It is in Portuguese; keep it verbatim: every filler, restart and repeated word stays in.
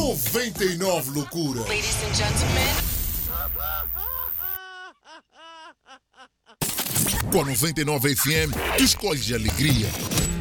noventa e nove loucura. Ladies and gentlemen. Com a noventa e nove F M, tu escolhes alegria.